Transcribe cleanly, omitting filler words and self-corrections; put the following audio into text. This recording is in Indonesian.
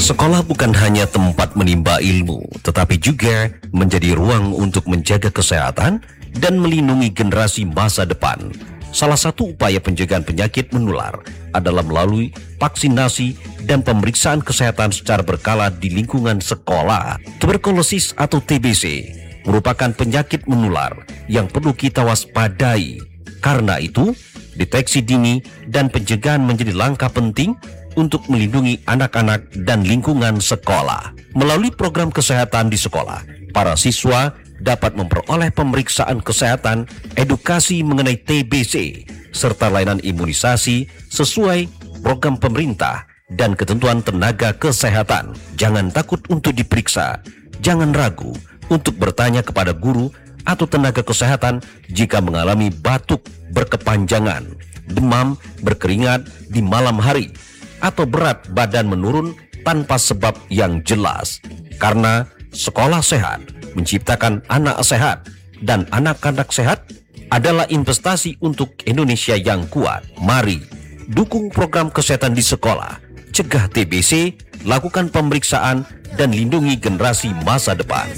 Sekolah bukan hanya tempat menimba ilmu, tetapi juga menjadi ruang untuk menjaga kesehatan dan melindungi generasi masa depan. Salah satu upaya pencegahan penyakit menular adalah melalui vaksinasi dan pemeriksaan kesehatan secara berkala di lingkungan sekolah. Tuberkulosis atau TBC merupakan penyakit menular yang perlu kita waspadai. Karena itu, deteksi dini dan pencegahan menjadi langkah penting untuk melindungi anak-anak dan lingkungan sekolah. Melalui program kesehatan di sekolah, para siswa dapat memperoleh pemeriksaan kesehatan, edukasi mengenai TBC, serta layanan imunisasi sesuai program pemerintah dan ketentuan tenaga kesehatan. Jangan takut untuk diperiksa, jangan ragu untuk bertanya kepada guru atau tenaga kesehatan jika mengalami batuk berkepanjangan, demam berkeringat di malam hari, atau berat badan menurun tanpa sebab yang jelas. Karena sekolah sehat menciptakan anak sehat, dan anak-anak sehat adalah investasi untuk Indonesia yang kuat. Mari dukung program kesehatan di sekolah, cegah TBC, lakukan pemeriksaan, dan lindungi generasi masa depan.